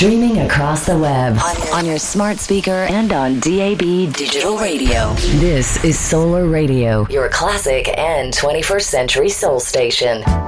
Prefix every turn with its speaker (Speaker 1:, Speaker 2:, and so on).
Speaker 1: Streaming across the web, on your smart speaker, and on DAB Digital Radio. This is Solar Radio, your classic and 21st century soul station.